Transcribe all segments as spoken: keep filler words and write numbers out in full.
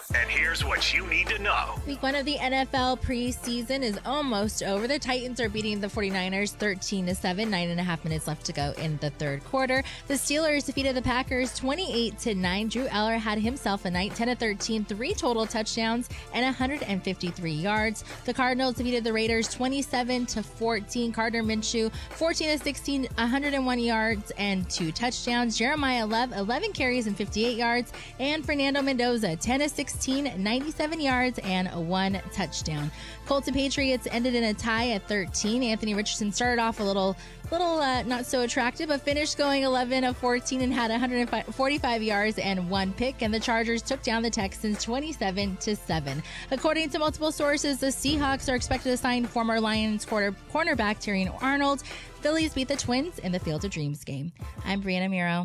And here's what you need to know. Week one of the N F L preseason is almost over. The Titans are beating the 49ers thirteen to seven. Nine and a half minutes left to go in the third quarter. The Steelers defeated the Packers twenty-eight to nine. Drew Eller had himself a night, ten to thirteen, three total touchdowns and one hundred fifty-three yards. The Cardinals defeated the Raiders twenty-seven to fourteen. Gardner Minshew fourteen to sixteen, one hundred one yards and two touchdowns. Jeremiah Lev eleven carries and fifty-eight yards. And Fernando Mendoza ten to sixteen, ninety-seven yards and one touchdown. Colts and Patriots ended in a tie at thirteen. Anthony Richardson started off a little, little uh, not so attractive, but finished going eleven of fourteen and had one hundred forty-five yards and one pick. And the Chargers took down the Texans twenty-seven to seven. According to multiple sources, the Seahawks are expected to sign former Lions quarter, cornerback Terrion Arnold. Phillies beat the Twins in the Field of Dreams game. I'm Brianna Muro.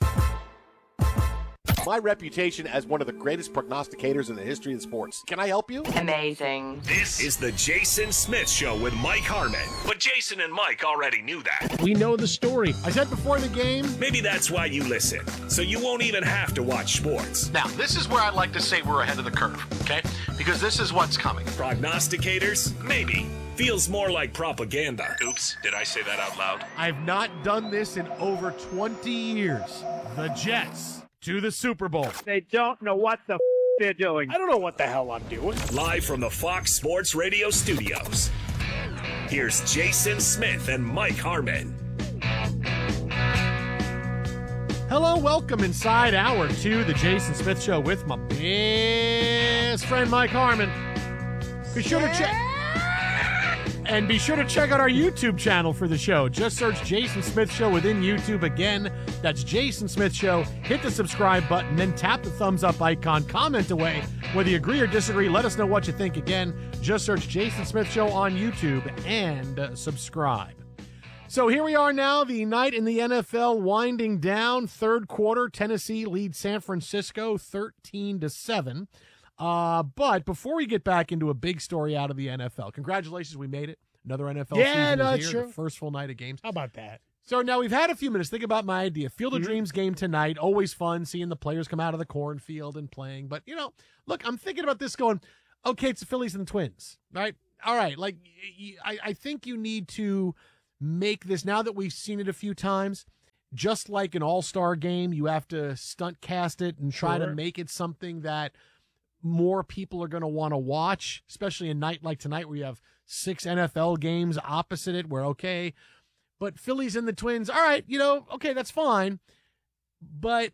My reputation as one of the greatest prognosticators in the history of sports. Can I help you? Amazing. This is the Jason Smith Show with Mike Harmon. But Jason and Mike already knew that. We know the story. I said before the game. Maybe that's why you listen, so you won't even have to watch sports. Now, this is where I like to say we're ahead of the curve, okay? Because this is what's coming. Prognosticators? Maybe. Feels more like propaganda. Oops, did I say that out loud? I've not done this in over twenty years. The Jets to the Super Bowl. They don't know what the f- they're doing. I don't know what the hell I'm doing. Live from the Fox Sports Radio studios, here's Jason Smith and Mike Harmon. Hello, welcome inside hour two, the Jason Smith Show with my best friend Mike Harmon. Be sure to check. And be sure to check out our YouTube channel for the show. Just search Jason Smith Show within YouTube. Again, that's Jason Smith Show. Hit the subscribe button, then tap the thumbs up icon. Comment away. Whether you agree or disagree, let us know what you think. Again, just search Jason Smith Show on YouTube and uh, subscribe. So here we are now, the night in the N F L winding down. Third quarter, Tennessee leads San Francisco thirteen to seven. Uh, but before we get back into a big story out of the N F L, congratulations, we made it. Another N F L Yeah, season no, is that's here, true. the first full night of games. How about that? So now we've had a few minutes. Think about my idea. Field of Mhm. Dreams game tonight. Always fun seeing the players come out of the cornfield and playing. But, you know, look, I'm thinking about this going, okay, it's the Phillies and the Twins, right? All right, like, y- y- I, I think you need to make this, now that we've seen it a few times, just like an all-star game, you have to stunt cast it and try Sure. to make it something that more people are going to want to watch, especially a night like tonight where you have six N F L games opposite it where, okay, but Phillies and the Twins, all right, you know, okay, that's fine. But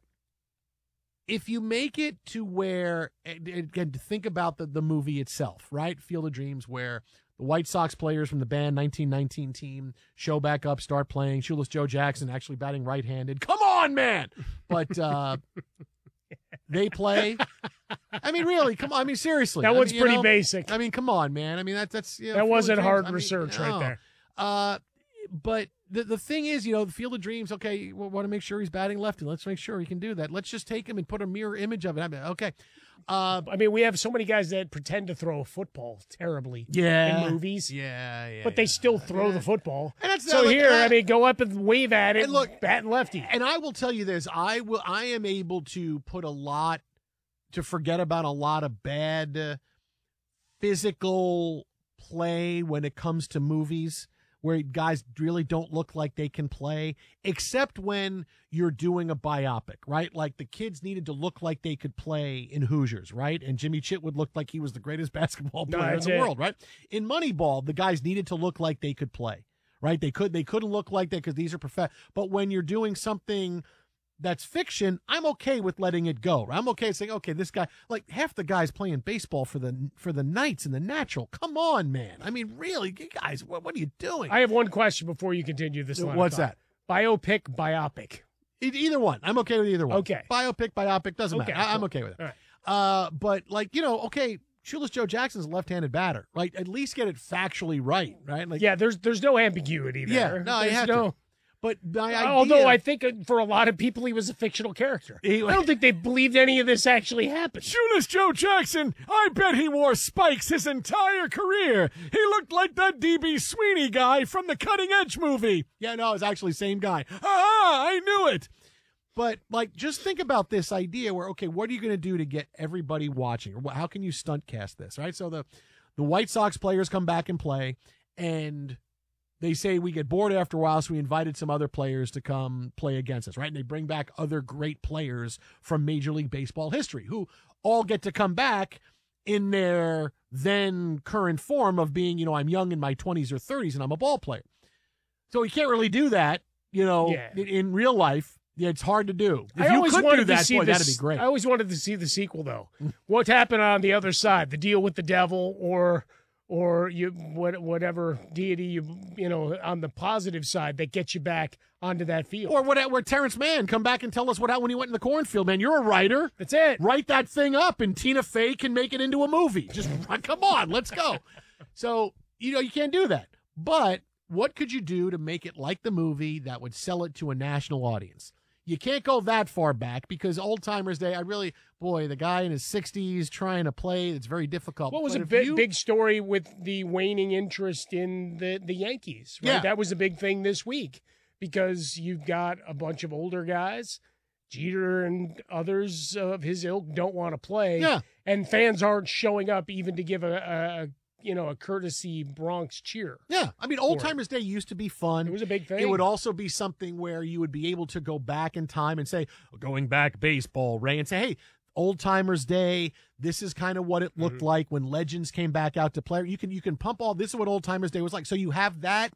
if you make it to where, again, to think about the, the movie itself, right? Field of Dreams, where the White Sox players from the band nineteen nineteen team show back up, start playing. Shoeless Joe Jackson actually batting right-handed. Come on, man! But uh, they play. I mean, really, come on. I mean, seriously. That I one's mean, you pretty know, basic. I mean, come on, man. I mean, that, that's... You know, That Field of wasn't Dreams, hard I mean, research right no. there. Uh, but the the thing is, you know, the Field of Dreams, okay, we want to make sure he's batting lefty. Let's make sure he can do that. Let's just take him and put a mirror image of it. I mean, okay. Uh, I mean, we have so many guys that pretend to throw a football terribly yeah. in movies. Yeah, yeah. But they yeah. still throw Yeah. the football. And that's So not like- here, uh, I mean, go up and wave at it, and look, bat lefty. And I will tell you this, I will I am able to put a lot to forget about a lot of bad uh, physical play when it comes to movies where guys really don't look like they can play, except when you're doing a biopic, right? Like the kids needed to look like they could play in Hoosiers, right? And Jimmy Chitwood looked like he was the greatest basketball No, player in that's the it. world, right? In Moneyball, the guys needed to look like they could play, right? They could, they couldn't look like that because these are prof. But when you're doing something that's fiction, I'm okay with letting it go. I'm okay saying, okay, this guy, like half the guys playing baseball for the for the Knights and the Natural. Come on, man. I mean, really, you guys, what, what are you doing? I have one question before you continue this line of What's thought. that? Biopic, biopic. E- Either one. I'm okay with either one. Okay. Biopic, biopic, doesn't Okay, matter. I- I'm cool. okay with it. All right. Uh, but, like, you know, okay, Shoeless Joe Jackson's a left-handed batter. Like, at least get it factually right, right? Like, Yeah, there's there's no ambiguity there. Yeah, no, you There's have no, to. But my idea, Although I think uh, for a lot of people he was a fictional character. He- I don't think they believed any of this actually happened. Shoeless Joe Jackson, I bet he wore spikes his entire career. He looked like that D B Sweeney guy from the Cutting Edge movie. Yeah, no, it's actually the same guy. Ah, I knew it. But, like, just think about this idea where, okay, what are you going to do to get everybody watching? Or how can you stunt cast this, right? So the, the White Sox players come back and play, and they say we get bored after a while, so we invited some other players to come play against us, right? And they bring back other great players from Major League Baseball history who all get to come back in their then current form of being, you know, I'm young in my twenties or thirties and I'm a ball player. So you can't really do that, you know, Yeah. in, in real life. Yeah, it's hard to do. If I you always could wanted do to that, see boy, this, that'd be great. I always wanted to see the sequel, though. What happened on the other side? The deal with the devil, or or you what, whatever deity you you know on the positive side that gets you back onto that field. Or what? Where Terrence Mann come back and tell us what happened when he went in the cornfield. Man, you're a writer. That's it. Write that thing up, and Tina Fey can make it into a movie. Just come on, let's go. So you know you can't do that. But what could you do to make it like the movie that would sell it to a national audience? You can't go that far back because Old Timers Day, I really, boy, the guy in his sixties trying to play, it's very difficult. What was But a if big, you- big story with the waning interest in the, the Yankees, right? Yeah. That was a big thing this week because you've got a bunch of older guys. Jeter and others of his ilk don't want to play. Yeah. And fans aren't showing up even to give a, a you know, a courtesy Bronx cheer. Yeah, I mean, Old Timers Day used to be fun. It was a big thing. It would also be something where you would be able to go back in time and say, going back baseball, Ray, and say, hey, Old Timers Day, this is kind of what it looked Mm-hmm. like when legends came back out to play. You can you can pump all this is what Old Timers Day was like. So you have that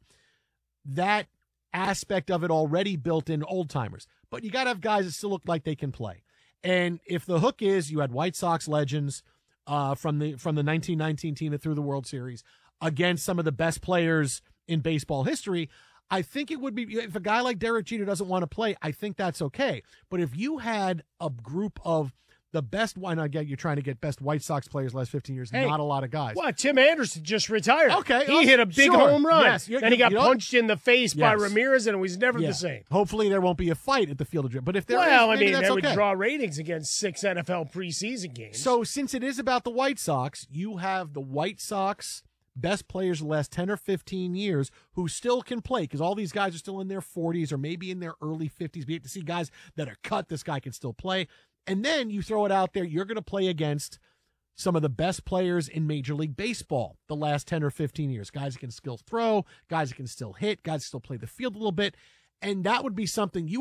that aspect of it already built in Old Timers. But you got to have guys that still look like they can play. And if the hook is you had White Sox legends uh, from the from the nineteen nineteen team that threw the World Series against some of the best players in baseball history, I think it would be, if a guy like Derek Jeter doesn't want to play, I think that's okay. But if you had a group of the best, why not get, you're trying to get best White Sox players the last fifteen years, Hey, not a lot of guys. Well, Tim Anderson just retired. Okay, He uh, hit a big sure. home run. Yes, you- Then he you got know- punched in the face by Yes. Ramirez, and it was never Yeah. the same. Hopefully there won't be a fight at the Field of Dreams. But if there Well, is, I maybe mean, that's that would okay. draw ratings against six N F L preseason games. So since it is about the White Sox, you have the White Sox best players the last ten or fifteen years who still can play because all these guys are still in their forties or maybe in their early fifties. We get to see guys that are cut. This guy can still play. And then you throw it out there. You're going to play against some of the best players in Major League Baseball the last ten or fifteen years. Guys that can still throw, guys that can still hit, guys that still play the field a little bit. And that would be something you